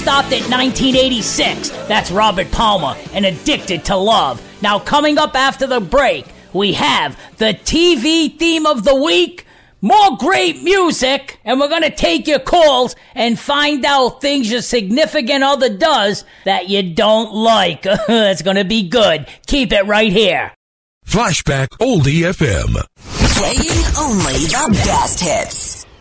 stopped at 1986. That's Robert Palmer and Addicted to Love. Now, coming up after the break, we have the TV theme of the week, more great music, and we're going to take your calls and find out things your significant other does that you don't like. It's going to be good. Keep it right here. Flashback Oldie FM. Playing only the best hits.